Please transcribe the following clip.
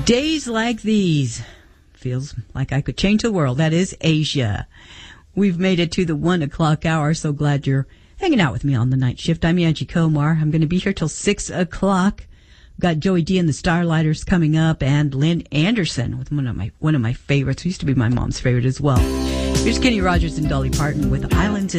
Days like these. Feels like I could change the world. That is Asia. We've made it to the 1 o'clock hour. So glad you're hanging out with me on the night shift. I'm Angie Komar. I'm going to be here till 6 o'clock. We've got Joey D and the Starlighters coming up, and Lynn Anderson with one of my favorites. Who used to be my mom's favorite as well. Here's Kenny Rogers and Dolly Parton with Islands in